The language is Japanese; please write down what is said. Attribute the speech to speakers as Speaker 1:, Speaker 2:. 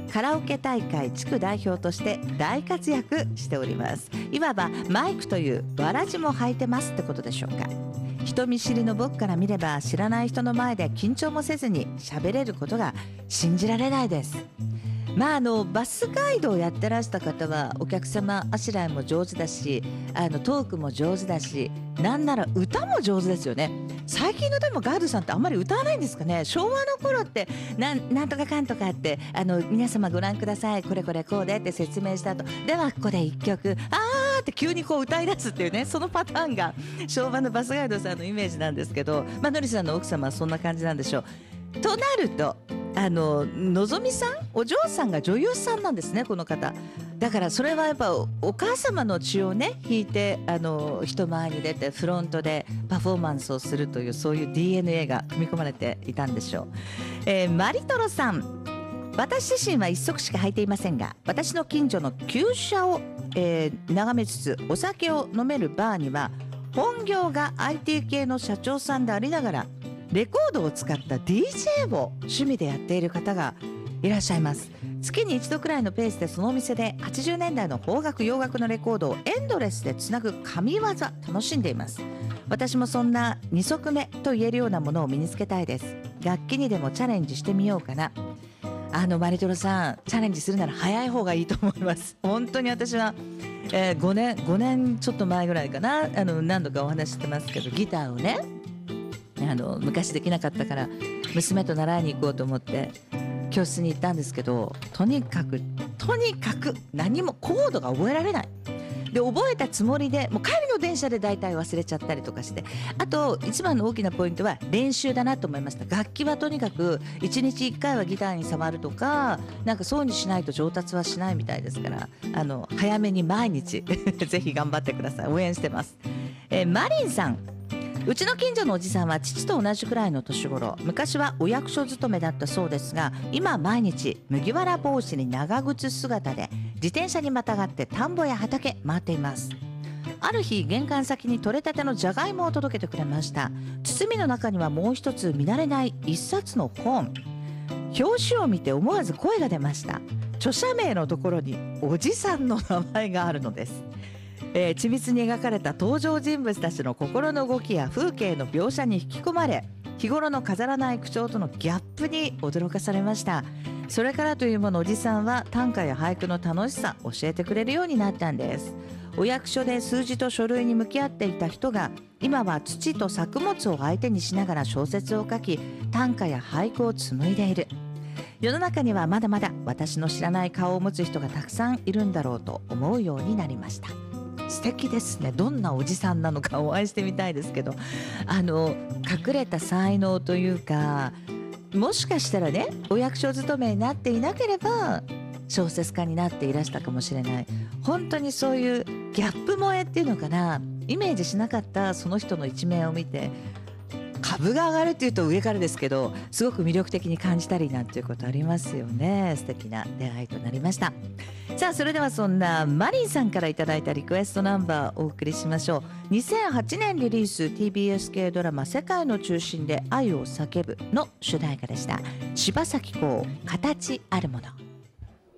Speaker 1: カラオケ大会地区代表として大活躍しております。いわばマイクというわらじも履いてますってことでしょうか。人見知りの僕から見れば、知らない人の前で緊張もせずに喋れることが信じられないです。バスガイドをやってらした方はお客様あしらいも上手だし、トークも上手だし、なんなら歌も上手ですよね。最近のでもガイドさんってあんまり歌わないんですかね。昭和の頃ってなんとかかんとかって、皆様ご覧ください、これこれこうでって説明した後、ではここで一曲って急にこう歌い出すっていうね、そのパターンが昭和のバスガイドさんのイメージなんですけど、のりさんの奥様はそんな感じなんでしょう。となるとのぞみさん、お嬢さんが女優さんなんですね、この方。だからそれはやっぱお母様の血をね引いて、人前に出てフロントでパフォーマンスをするという、そういう DNA が組み込まれていたんでしょう。マリトロさん、私自身は一足しか履いていませんが、私の近所の旧車を、眺めつつお酒を飲めるバーには、本業が IT 系の社長さんでありながらレコードを使った DJ を趣味でやっている方がいらっしゃいます。月に一度くらいのペースでそのお店で80年代の邦楽洋楽のレコードをエンドレスでつなぐ神業楽しんでいます。私もそんな二足目と言えるようなものを身につけたいです。楽器にでもチャレンジしてみようかな。マリトロさん、チャレンジするなら早い方がいいと思います。本当に私は、5年ちょっと前ぐらいかな、何度かお話ししてますけど、ギターをね、昔できなかったから娘と習いに行こうと思って教室に行ったんですけど、とにかく何もコードが覚えられない。で、覚えたつもりでもう帰りの電車で大体忘れちゃったりとかして、あと一番の大きなポイントは練習だなと思いました。楽器はとにかく1日1回はギターに触るとか、なんかそうにしないと上達はしないみたいですから、早めに毎日ぜひ頑張ってください。応援してます。マリンさん、うちの近所のおじさんは父と同じくらいの年頃、昔はお役所勤めだったそうですが、今毎日麦わら帽子に長靴姿で自転車にまたがって田んぼや畑回っています。ある日、玄関先に採れたてのじゃがいもを届けてくれました。包みの中にはもう一つ見慣れない一冊の本。表紙を見て思わず声が出ました。著者名のところにおじさんの名前があるのです。緻密に描かれた登場人物たちの心の動きや風景の描写に引き込まれ、日頃の飾らない口調とのギャップに驚かされました。それからというもの、おじさんは短歌や俳句の楽しさ教えてくれるようになったんです。お役所で数字と書類に向き合っていた人が、今は土と作物を相手にしながら小説を書き、短歌や俳句を紡いでいる。世の中にはまだまだ私の知らない顔を持つ人がたくさんいるんだろうと思うようになりました。素敵ですね。どんなおじさんなのかお会いしてみたいですけど、隠れた才能というか、もしかしたらね、お役所勤めになっていなければ小説家になっていらしたかもしれない。本当にそういうギャップ萌えっていうのかな、イメージしなかったその人の一面を見て、株が上がるっていうと上からですけど、すごく魅力的に感じたりなんていうことありますよね。素敵な出会いとなりました。さあ、それではそんなマリンさんからいただいたリクエストナンバーをお送りしましょう。2008年リリース TBS 系ドラマ世界の中心で愛を叫ぶの主題歌でした。柴咲コウ、形あるもの。